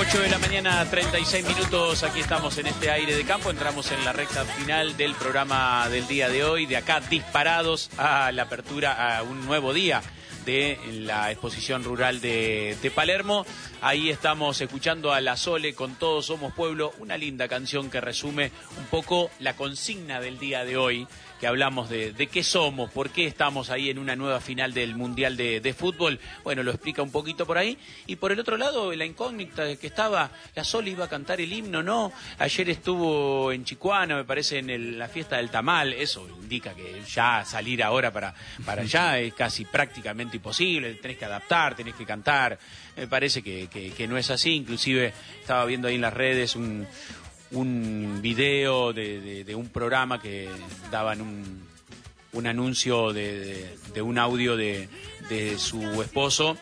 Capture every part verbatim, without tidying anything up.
ocho de la mañana, treinta y seis minutos, aquí estamos en este aire de campo, entramos en la recta final del programa del día de hoy, de acá disparados a la apertura, a un nuevo día de la exposición rural de, de Palermo. Ahí estamos escuchando a La Sole con Todos Somos Pueblo, una linda canción que resume un poco la consigna del día de hoy, que hablamos de, de qué somos, por qué estamos ahí en una nueva final del Mundial de, de Fútbol. Bueno, lo explica un poquito por ahí. Y por el otro lado, la incógnita que estaba, La Sole iba a cantar el himno, ¿no? Ayer estuvo en Chicuana, me parece, en el, la fiesta del tamal. Eso indica que ya salir ahora para, para allá es casi prácticamente imposible. Tenés que adaptar, tenés que cantar. Me parece que, que, que no es así. Inclusive estaba viendo ahí en las redes un... un video de, de, de un programa que daban un, un anuncio de, de, de un audio de, de su esposo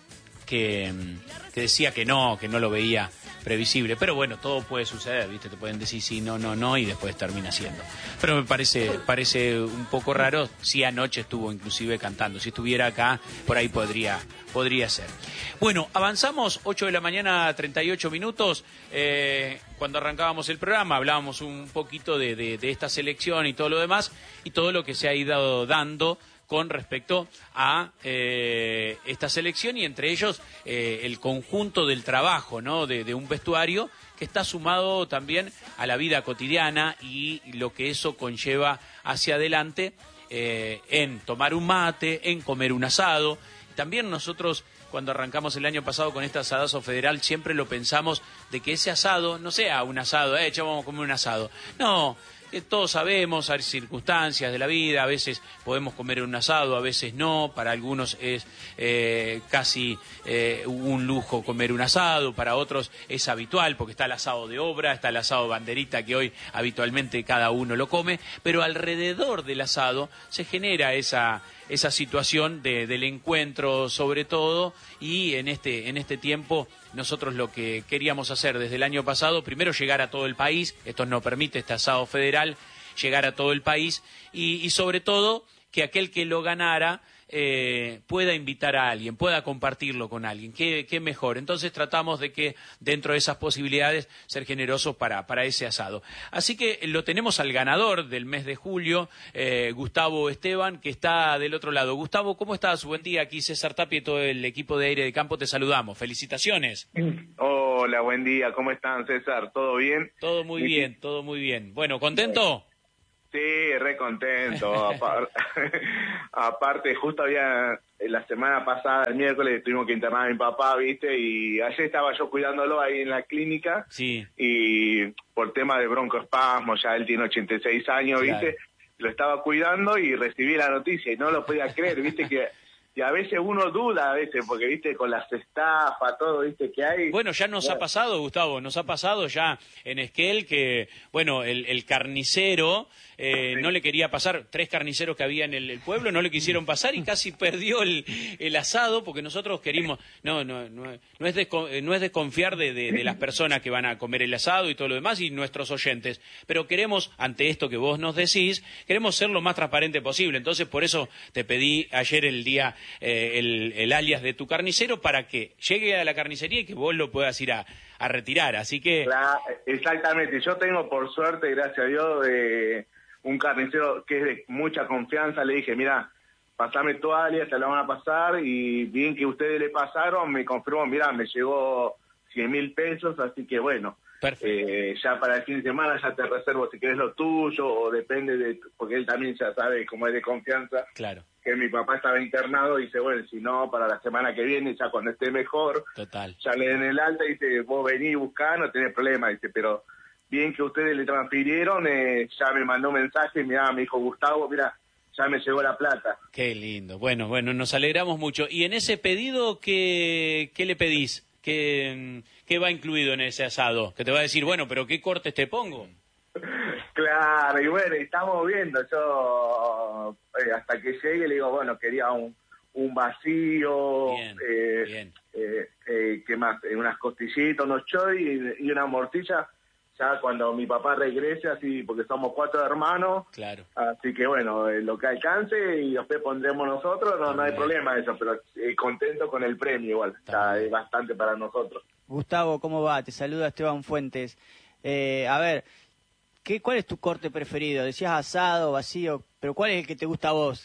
que, que decía que no, que no lo veía previsible, pero bueno, todo puede suceder, ¿viste? Te pueden decir sí, no, no, no, y después termina siendo. Pero me parece parece un poco raro. Si anoche estuvo inclusive cantando, si estuviera acá, por ahí podría podría ser. Bueno, avanzamos, ocho de la mañana, treinta y ocho minutos. Eh, cuando arrancábamos el programa hablábamos un poquito de, de, de esta selección y todo lo demás, y todo lo que se ha ido dando con respecto a eh, esta selección, y entre ellos eh, el conjunto del trabajo, ¿no? de, de un vestuario que está sumado también a la vida cotidiana y lo que eso conlleva hacia adelante eh, en tomar un mate, en comer un asado. También nosotros, cuando arrancamos el año pasado con este asadazo federal, siempre lo pensamos de que ese asado no sea un asado, eh, ya vamos a comer un asado. No, que todos sabemos, hay circunstancias de la vida, a veces podemos comer un asado, a veces no, para algunos es eh, casi eh, un lujo comer un asado, para otros es habitual, porque está el asado de obra, está el asado banderita que hoy habitualmente cada uno lo come, pero alrededor del asado se genera esa... esa situación de, del encuentro sobre todo, y en este, en este tiempo nosotros lo que queríamos hacer desde el año pasado, primero llegar a todo el país, esto nos permite este asado federal, llegar a todo el país, y, y sobre todo que aquel que lo ganara eh, pueda invitar a alguien, pueda compartirlo con alguien, qué, qué mejor. Entonces tratamos de que dentro de esas posibilidades ser generosos para, para ese asado. Así que lo tenemos al ganador del mes de julio, eh, Gustavo Esteban, que está del otro lado. Gustavo, ¿cómo estás? Buen día, aquí César Tapia y todo el equipo de Aire de Campo, te saludamos. Felicitaciones. Hola, buen día, ¿cómo están, César? ¿Todo bien? Todo muy bien, todo muy bien. Bueno, ¿contento? Sí, re contento. Aparte, aparte, justo había, la semana pasada, el miércoles, tuvimos que internar a mi papá, ¿viste? Y ayer estaba yo cuidándolo ahí en la clínica. Sí. Y por tema de broncoespasmo, ya él tiene ochenta y seis años, ¿viste? Claro. Lo estaba cuidando y recibí la noticia y no lo podía creer, ¿viste? Que... Y a veces uno duda, a veces, porque, viste, con las estafas, todo, viste, que hay... Bueno, ya nos bueno. ha pasado, Gustavo, nos ha pasado ya en Esquel que, bueno, el, el carnicero eh, sí. no le quería pasar, tres carniceros que había en el, el pueblo no le quisieron pasar y casi perdió el, el asado, porque nosotros querimos... No, no, no, no es, desco, no es desconfiar de, de, de las personas que van a comer el asado y todo lo demás, y nuestros oyentes, pero queremos, ante esto que vos nos decís, queremos ser lo más transparente posible. Entonces, por eso te pedí ayer el día... Eh, el, el alias de tu carnicero para que llegue a la carnicería y que vos lo puedas ir a, a retirar, así que... Claro, exactamente, yo tengo por suerte, gracias a Dios, de un carnicero que es de mucha confianza. Le dije, mira, pasame tu alias, te la van a pasar, y bien que ustedes le pasaron, me confirmó, mira, me llegó cien mil pesos, así que bueno, eh, ya para el fin de semana ya te reservo si querés lo tuyo, o depende de, porque él también ya sabe cómo es de confianza. Claro. Que mi papá estaba internado, dice, bueno, si no, para la semana que viene, ya cuando esté mejor, total, ya le den el alta, dice, vos venís buscar, no tenés problema, dice, pero bien que ustedes le transfirieron, eh, ya me mandó un mensaje, mirá, me dijo Gustavo, mira, ya me llegó la plata. Qué lindo, bueno, bueno, nos alegramos mucho. Y en ese pedido, ¿qué, qué le pedís? ¿Qué, ¿Qué va incluido en ese asado? Que te va a decir, bueno, pero ¿qué cortes te pongo? Claro, y bueno, estamos viendo, yo eh, hasta que llegue le digo, bueno, quería un, un vacío, bien, eh, bien. Eh, eh, ¿qué más? Eh, unas costillitas, unos choy y, y una morcilla, ya cuando mi papá regrese, así, porque somos cuatro hermanos, claro. Así que bueno, eh, lo que alcance y después pondremos nosotros, no, no hay problema eso, pero eh, contento con el premio igual, está, es bastante para nosotros. Gustavo, ¿cómo va? Te saluda Esteban Fuentes. Eh, a ver, ¿qué, ¿cuál es tu corte preferido? Decías asado, vacío, pero ¿cuál es el que te gusta a vos?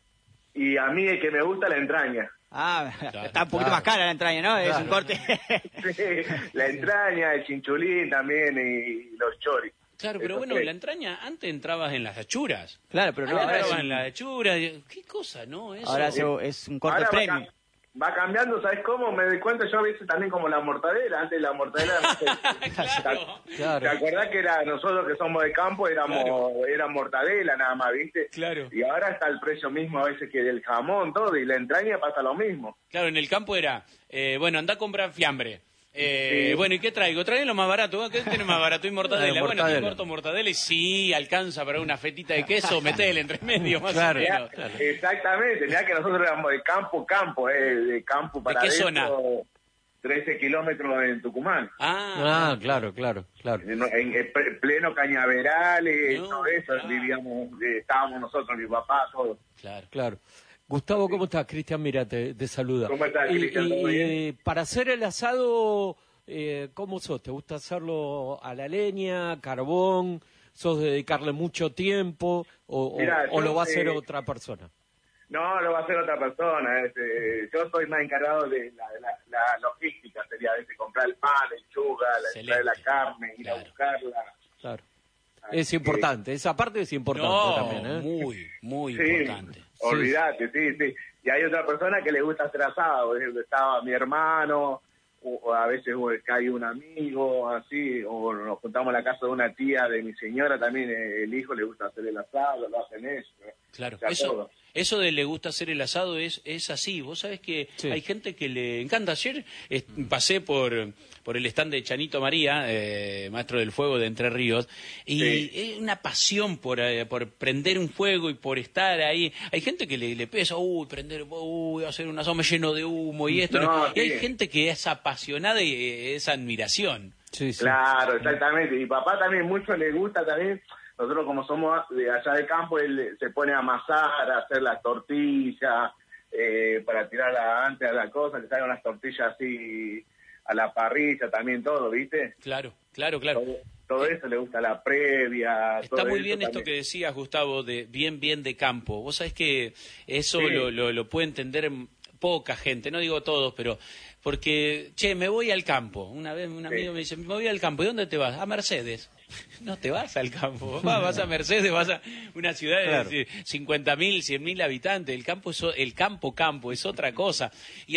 Y a mí el que me gusta la entraña. Ah, Claro, está un poquito claro. más cara la entraña, ¿no? Es un corte... Sí, la entraña, el chinchulín también y los choris. Claro, pero Eso bueno, sí. la entraña, antes entrabas en las achuras. Claro, pero no, Antes ahora es entrabas en un, las achuras. ¿Qué cosa, no? Eso. ahora se- es un corte Ahora va, premium. ca- va cambiando, ¿sabes cómo? Me doy cuenta yo a veces también como la mortadela. Antes la mortadela... no sé, Claro. Claro. ¿Te acordás que era nosotros que somos de campo éramos Claro. era mortadela nada más, viste? Claro. Y ahora está el precio mismo a veces que del jamón, todo, y la entraña pasa lo mismo. Claro, en el campo era, eh, bueno, anda a comprar fiambre. Eh, Sí. Bueno, ¿y qué traigo? Trae lo más barato. ¿Qué tenés más barato? Y mortadela. Claro, Bueno, te mortadela. corto mortadela y sí, alcanza para una fetita de queso, metele entre medio, más Claro. o menos. Mirá, exactamente, mirá que nosotros éramos de campo, campo, eh, de campo para qué adentro, zona? trece kilómetros en Tucumán. Ah, Ah, claro, claro, claro. En, en- en pre- pleno Cañaverales, No, todo eso, claro. vivíamos, eh, estábamos nosotros, mi papá, todos. claro. Claro. Gustavo, ¿cómo estás? Cristian, mira, te, te saluda. ¿Cómo estás, Y- Cristian? ¿Todo y, bien? eh, para hacer el asado, eh, ¿cómo sos? ¿Te gusta hacerlo a la leña, carbón? ¿Sos de dedicarle mucho tiempo? ¿O, o- Mirá, o yo, lo va a hacer eh, otra persona? No, lo va a hacer otra persona. es, eh, yo soy más encargado de la, la- la logística, sería a veces comprar el pan, el lechuga, la, Excelente. traer la carne, ir Claro. a buscarla. Claro. Así Es que- importante, esa parte es importante No, también, ¿eh? muy, muy Sí, importante. olvídate, sí, sí. Y hay otra persona que le gusta hacer asado. Por ejemplo, estaba mi hermano, o, o a veces o hay un amigo, así, o nos juntamos en la casa de una tía de mi señora, también eh, el hijo le gusta hacer el asado, lo hacen ellos. ¿no? Claro, O sea, eso, todo. eso de le gusta hacer el asado es, es así. Vos sabés que Sí. hay gente que le encanta. Ayer eh, pasé por, por el stand de Chanito María, eh, maestro del fuego de Entre Ríos, y Sí. es una pasión por, eh, por prender un fuego y por estar ahí. Hay gente que le, le pesa, uy, prender, uy, hacer un asado me lleno de humo y esto. No, y hay sí. gente que es apasionada y eh, es admiración. Sí, sí. Claro, exactamente. Y papá también mucho le gusta también. Nosotros como somos de allá de campo, él se pone a amasar, a hacer las tortillas, eh, para tirarla antes a la cosa, que salgan las tortillas así a la parrilla también, todo, ¿viste? Claro, claro, claro. Todo, todo eso le gusta la previa. Está todo muy eso bien esto que también. decías, Gustavo, de bien, bien de campo. Vos sabés que eso Sí. lo, lo, lo puede entender poca gente, no digo todos, pero porque, che, me voy al campo. Una vez un amigo Sí. me dice, me voy al campo. ¿Y dónde te vas? A Mercedes. No te vas al campo, vas, vas a Mercedes, vas a una ciudad de Claro. cincuenta mil, cien mil habitantes. El campo, es, o- el campo, campo, es otra cosa. Y